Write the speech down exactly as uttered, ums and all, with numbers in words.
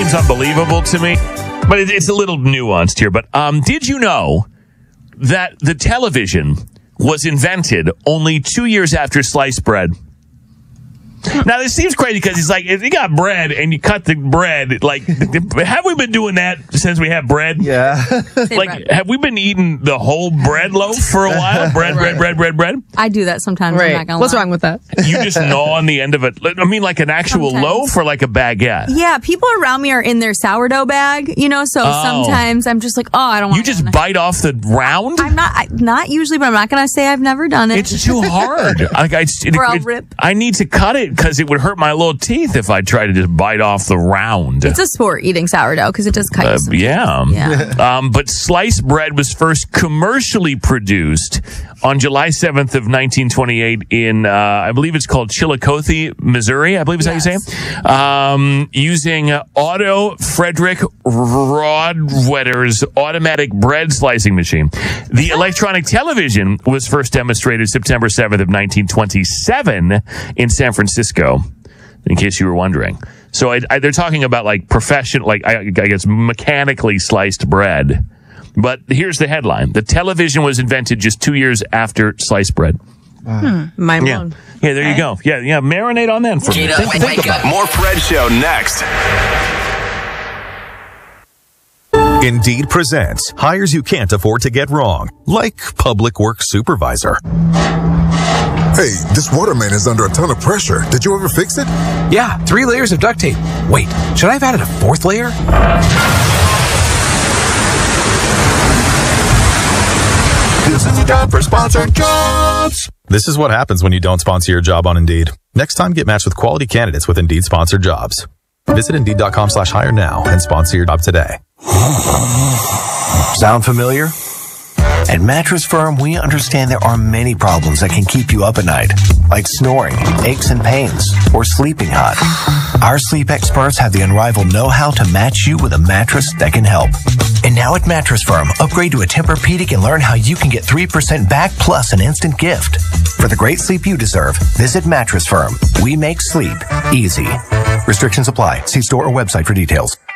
seems unbelievable to me, but it, it's a little nuanced here. But um, did you know that the television was invented only two years after sliced bread? Now, this seems crazy because it's like, if you got bread and you cut the bread, like, have we been doing that since we have bread? Yeah. Like, bread. have we been eating the whole bread loaf for a while? Bread, bread, bread, bread, bread? I do that sometimes. I'm not Right. gonna What's lie. wrong with that? You just gnaw on the end of it. I mean, like an actual Sometimes. loaf or like a baguette? Yeah, people around me are in their sourdough bag, you know, so Oh. sometimes I'm just like, oh, I don't want You just bite off the round? I'm not, I, not usually, but I'm not going to say I've never done it. It's too hard. Like, I, it, Or I'll it- rip. I need to cut it because it would hurt my little teeth if I tried to just bite off the round. It's a sport eating sourdough because it does cut Uh, you some yeah. Yeah. Um, but sliced bread was first commercially produced on July seventh of nineteen twenty-eight in, uh, I believe it's called Chillicothe, Missouri, I believe is Yes. how you say it, um, using uh, Otto Frederick Rodwetter's automatic bread slicing machine. The electronic television was first demonstrated September seventh of nineteen twenty-seven in San Francisco, in case you were wondering. So I, I, they're talking about like professional, like I, I guess mechanically sliced bread. But here's the headline. The television was invented just two years after sliced bread. Mind Yeah. blown. Yeah, there you go. Yeah, yeah, marinate on that for me. Get up Think- and think wake about up. More Fred Show next. Indeed presents hires you can't afford to get wrong, like public works supervisor. Hey, this water main is under a ton of pressure. Did you ever fix it? Yeah, three layers of duct tape. Wait, should I have added a fourth layer? This is time for sponsored jobs. This is what happens when you don't sponsor your job on Indeed. Next time, get matched with quality candidates with Indeed sponsored jobs. Visit Indeed.com slash hire now and sponsor your job today. Sound familiar? At Mattress Firm, we understand there are many problems that can keep you up at night, like snoring, aches and pains, or sleeping hot. Our sleep experts have the unrivaled know-how to match you with a mattress that can help. And now at Mattress Firm, upgrade to a Tempur-Pedic and learn how you can get three percent back plus an instant gift. For the great sleep you deserve, visit Mattress Firm. We make sleep easy. Restrictions apply. See store or website for details.